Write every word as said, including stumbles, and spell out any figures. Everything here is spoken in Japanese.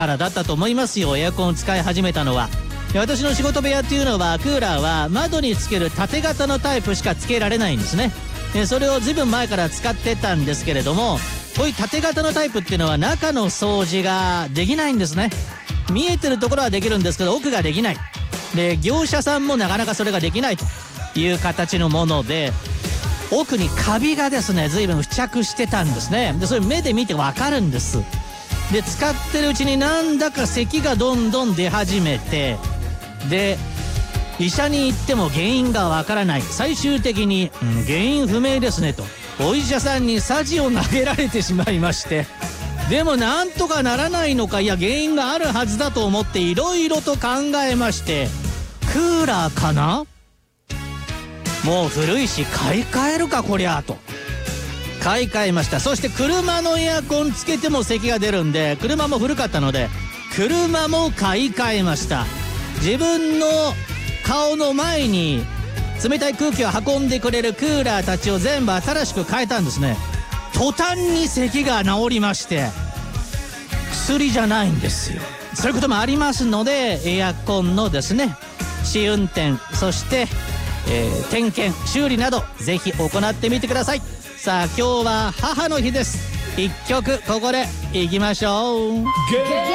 からだったと思いますよ、エアコンを使い始めたのは。私の仕事部屋っていうのはクーラーは窓につける縦型のタイプしかつけられないんですね。それをずいぶん前から使ってたんですけれども、こういう縦型のタイプっていうのは中の掃除ができないんですね。見えてるところはできるんですけど奥ができない。で業者さんもなかなかそれができないという形のもので、奥にカビがですね随分付着してたんですね。でそれ目で見てわかるんです。で使ってるうちになんだか咳がどんどん出始めて、で医者に行っても原因がわからない。最終的に、うん、原因不明ですねとお医者さんにサジを投げられてしまいまして、でもなんとかならないのか、いや原因があるはずだと思っていろいろと考えまして、クーラーかな、もう古いし買い替えるかこりゃと買い替えました。そして車のエアコンつけても咳が出るんで、車も古かったので車も買い替えました。自分の顔の前に冷たい空気を運んでくれるクーラーたちを全部新しく変えたんですね。途端に咳が治りまして、薬じゃないんですよ。そういうこともありますので、エアコンのですね試運転、そして、えー、点検修理などぜひ行ってみてください。さあ今日は母の日です。一曲ここでいきましょう。